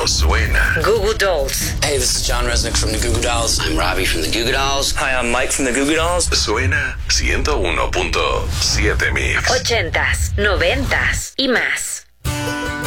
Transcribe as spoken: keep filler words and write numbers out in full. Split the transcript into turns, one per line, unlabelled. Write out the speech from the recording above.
Esto suena.
Goo Goo Dolls.
Hey, this is John Resnick from the Goo Goo Dolls.
I'm Robbie from the Goo Goo Dolls.
Hi, I'm Mike from the Goo Goo Dolls.
Suena ciento uno punto siete Mix.
Ochentas, noventas y más.